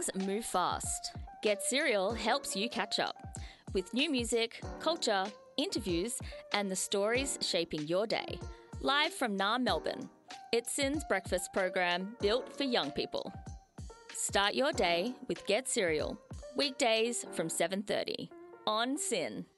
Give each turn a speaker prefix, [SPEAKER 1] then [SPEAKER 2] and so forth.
[SPEAKER 1] Things move fast. Get Serial helps you catch up with new music, culture, interviews, and the stories shaping your day. Live from NAR Melbourne, it's SYN's breakfast program built for young people. Start your day with Get Serial, weekdays from 7:30 on SYN.